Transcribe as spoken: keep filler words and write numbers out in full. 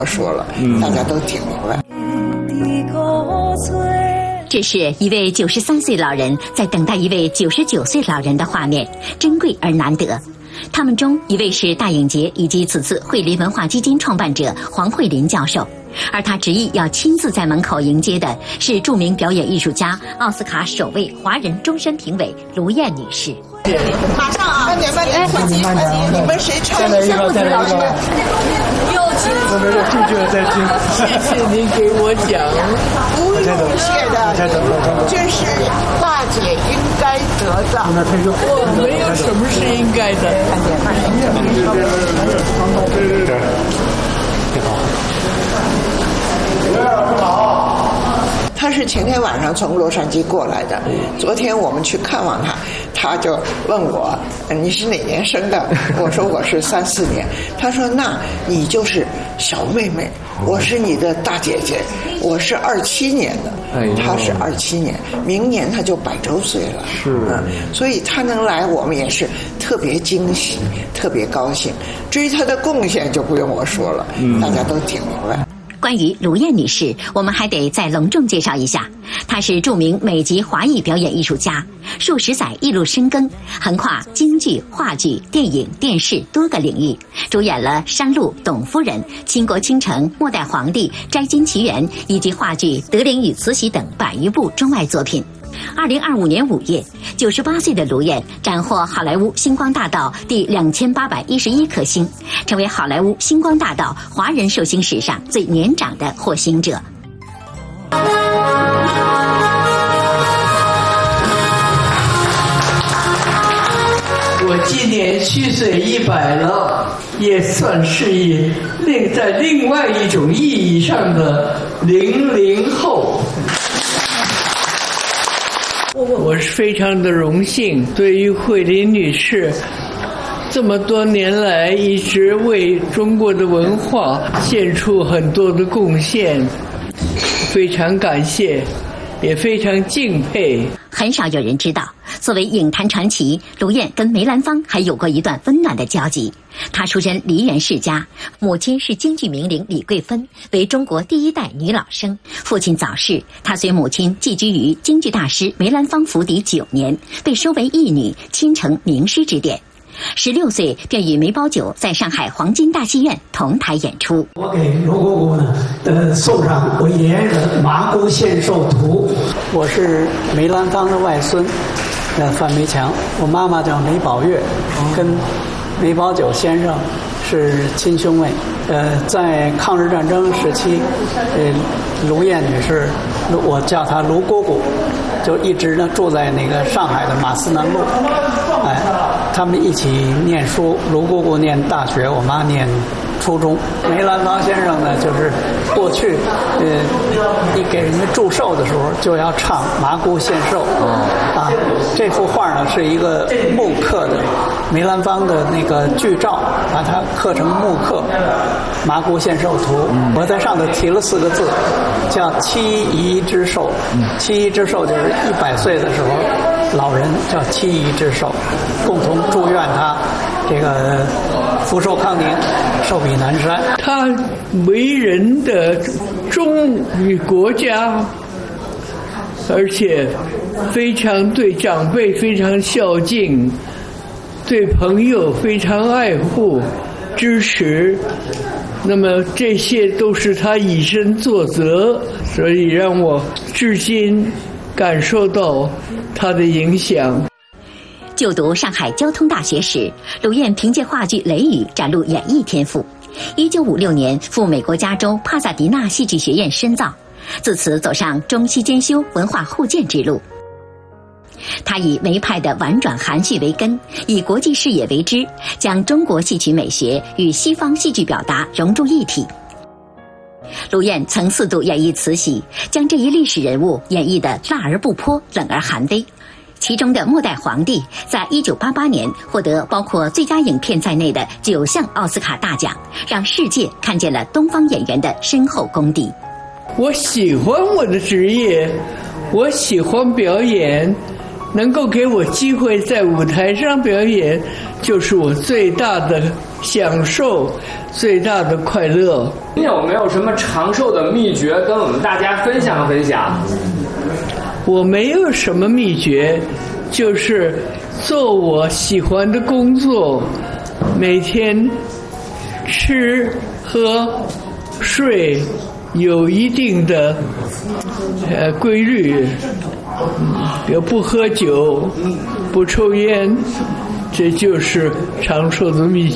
说了，大家都听明白。 这是一位九十三岁老人在等待一位九十九岁老人的画面，珍贵而难得。他们中一位是大影节以及此次惠林文化基金创办者黄慧林教授，而他执意要亲自在门口迎接的是著名表演艺术家、奥斯卡首位华人终身评委卢燕女士。 马上啊！慢点慢点，快进快进！你们谁唱？ 再来一个，再来一个。 又请我没有听就再听。 谢谢您给我讲。 不用谢的，这是大姐应该得的。 我没有什么是应该的。 他是前天晚上从洛杉矶过来的，昨天我们去看望他，他就问我你是哪年生的？我说我是三四年。他说那你就是小妹妹，我是你的大姐姐，我是二七年的，他是二七年，明年他就百周岁了。 是， 嗯，所以他能来，我们也是特别惊喜，特别高兴。至于他的贡献就不用我说了，大家都听明白。 关于卢燕女士，我们还得再隆重介绍一下。她是著名美籍华裔表演艺术家，数十载一路深耕，横跨京剧、话剧、电影、电视多个领域，主演了《山路》《董夫人》《倾国倾城》《末代皇帝》《摘金奇缘》以及话剧《德龄与慈禧》等百余部中外作品。二零二五年五月，九十八岁的卢燕斩获好莱坞星光大道第两千八百一十一颗星，成为好莱坞星光大道华人寿星史上最年长的获星者。 我今年虚岁一百了，也算是一另在另外一种意义上的零零后。我是非常的荣幸，对于慧林女士这么多年来一直为中国的文化献出很多的贡献，非常感谢，也非常敬佩。 很少有人知道，作为影坛传奇，卢燕跟梅兰芳还有过一段温暖的交集。她出身梨园世家，母亲是京剧名伶李桂芬，为中国第一代女老生。父亲早逝，她随母亲寄居于京剧大师梅兰芳府邸九年，被收为义女，亲承名师指点。十六岁便与梅葆玖在上海黄金大戏院同台演出。 我给罗姑姑呢，呃，送上我爷爷的《麻姑献寿图》。我是梅兰芳的外孙，呃，范梅强。我妈妈叫梅葆月，跟梅葆玖先生是亲兄妹。呃，在抗日战争时期，呃，卢燕女士，我叫她卢姑姑，就一直呢住在那个上海的马思南路。哎，他们一起念书，卢姑姑念大学，我妈念初中。梅兰芳先生呢，就是过去呃，一给人家祝寿的时候就要唱《麻姑献寿》啊。这幅画呢是一个木刻的梅兰芳的那个剧照，把它刻成木刻《麻姑献寿图》。我在上头提了四个字，叫七姨之寿。七姨之寿就是一百岁的时候，老人叫七姨之寿，共同祝愿他这个福寿康宁，寿比南山。 他为人的忠于国家，而且非常对长辈非常孝敬，对朋友非常爱护支持，那么这些都是他以身作则，所以让我至今感受到他的影响。 就读上海交通大学时，卢燕凭借话剧《雷雨》展露演艺天赋。一九五六年赴美国加州帕萨迪纳戏剧学院深造，自此走上中西兼修文化互鉴之路。他以梅派的婉转含蓄为根，以国际视野为枝，将中国戏曲美学与西方戏剧表达融入一体。卢燕曾四度演绎慈禧，将这一历史人物演绎得辣而不泼，冷而含微。其中的《末代皇帝》在一九八八年获得包括最佳影片在内的九项奥斯卡大奖，让世界看见了东方演员的深厚功底。 我喜欢我的职业，我喜欢表演， 能够给我机会在舞台上表演，就是我最大的享受，最大的快乐。 您有没有什么长寿的秘诀跟我们大家分享分享？ 我没有什么秘诀，就是做我喜欢的工作，每天吃喝睡有一定的呃规律，也不喝酒，不抽烟，这就是长寿的秘诀。